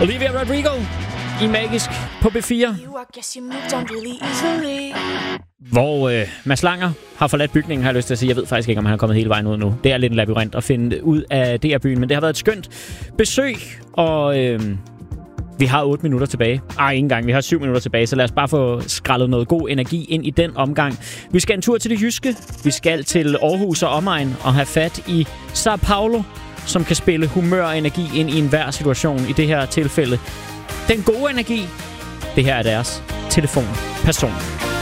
Olivia Rodrigo i Magisk på B4. Hvor Mads Langer har forladt bygningen, har jeg lyst til at sige. Jeg ved faktisk ikke, om han er kommet hele vejen ud nu. Det er lidt en labyrint at finde ud af DR-byen, men det har været et skønt besøg, og vi har 8 minutter tilbage. Ikke engang, vi har 7 minutter tilbage, så lad os bare få skrællet noget god energi ind i den omgang. Vi skal en tur til det jyske. Vi skal til Aarhus og omegn og have fat i Sao Paulo, som kan spille humør og energi ind i enhver situation. I det her tilfælde den gode energi. Det her er deres telefonperson.